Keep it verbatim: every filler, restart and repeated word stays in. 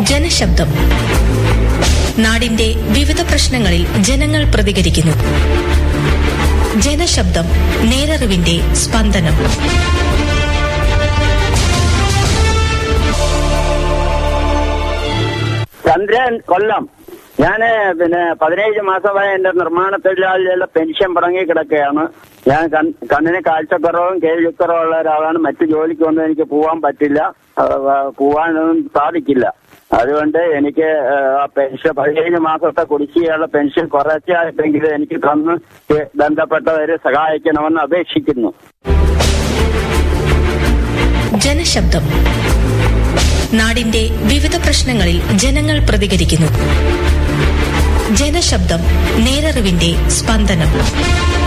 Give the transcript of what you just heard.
ജനശബ്ദം. നാടിന്റെ വിവിധ പ്രശ്നങ്ങളിൽ ജനങ്ങൾ പ്രതികരിക്കുന്നു. ജനശബ്ദം. നേരറിവിന്റെ സ്പന്ദനം. ചന്ദ്രൻ, കൊല്ലം. ഞാന് പിന്നെ പതിനേഴ് മാസമായി എന്റെ നിർമ്മാണ തൊഴിലാളികളുടെ പെൻഷൻ മുടങ്ങി കിടക്കുകയാണ്. ഞാൻ കണ്ണിന് കാഴ്ചക്കുറവും കേൾവിക്കുറവും ഉള്ള ഒരാളാണ്. മറ്റു ജോലിക്കൊന്നും എനിക്ക് പോവാൻ പറ്റില്ല, പോവാനൊന്നും സാധിക്കില്ല. അതുകൊണ്ട് എനിക്ക് ആ പെൻഷൻ പതിനേഴ് മാസത്തെ കുടിശ്ശികയുള്ള പെൻഷൻ കുറച്ചായിട്ടെങ്കിലും എനിക്ക് തന്ന് ബന്ധപ്പെട്ടവരെ സഹായിക്കണമെന്ന് അപേക്ഷിക്കുന്നു. ജനശബ്ദം. നാടിന്റെ വിവിധ പ്രശ്നങ്ങളിൽ ജനങ്ങൾ പ്രതികരിക്കുന്നു. ജനശബ്ദം. നേരറിവിന്റെ സ്പന്ദനം.